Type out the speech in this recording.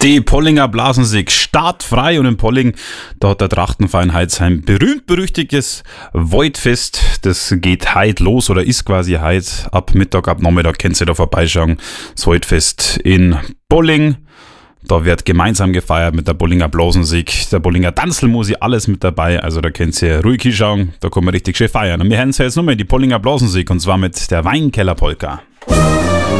Die Pollinger Blasensee startfrei und in Polling, da hat der Trachtenverein heute sein berühmt-berüchtiges Voidfest. Das geht heute los oder ist quasi heute. Ab Mittag, ab Nachmittag könnt ihr da vorbeischauen. Das Voidfest in Polling. Da wird gemeinsam gefeiert mit der Pollinger Blasensee, der Pollinger Tanzelmusik, alles mit dabei. Also da könnt ihr ruhig hinschauen, da kann man richtig schön feiern. Und wir hören uns jetzt nochmal in die Pollinger Blasensee und zwar mit der Weinkellerpolka.